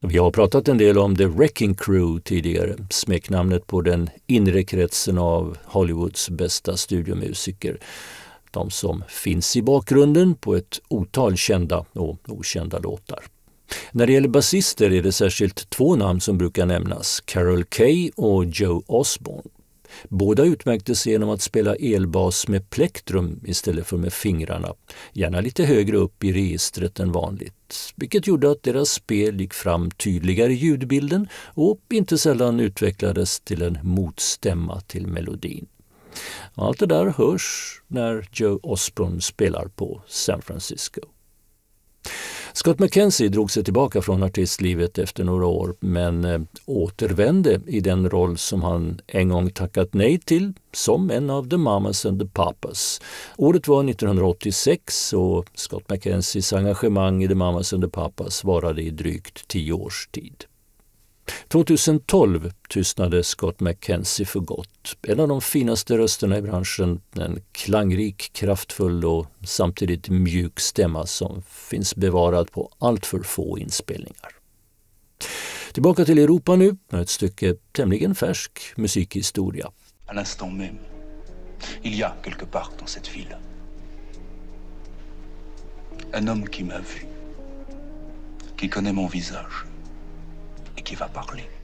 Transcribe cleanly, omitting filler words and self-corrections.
Vi har pratat en del om The Wrecking Crew tidigare, smeknamnet på den inre kretsen av Hollywoods bästa studiomusiker. De som finns i bakgrunden på ett otal kända och okända låtar. När det gäller basister är det särskilt två namn som brukar nämnas, Carol Kaye och Joe Osborne. Båda utmärktes genom att spela elbas med plektrum istället för med fingrarna, gärna lite högre upp i registret än vanligt, vilket gjorde att deras spel gick fram tydligare i ljudbilden och inte sällan utvecklades till en motstämma till melodin. Allt det där hörs när Joe Osborne spelar på San Francisco. Scott McKenzie drog sig tillbaka från artistlivet efter några år men återvände i den roll som han en gång tackat nej till som en av The Mamas and the Papas. Året var 1986 och Scott McKenzies engagemang i The Mamas and the Papas varade i drygt 10 års tid. 2012 tystnade Scott McKenzie för gott. En av de finaste rösterna i branschen, en klangrik, kraftfull och samtidigt mjuk stämma som finns bevarad på allt för få inspelningar. Tillbaka till Europa nu, med ett stycke tämligen färsk musikhistoria. À l'instant même, il y a quelque part dans cette ville un homme qui m'a vu, qui connaît mon visage et qui va parler.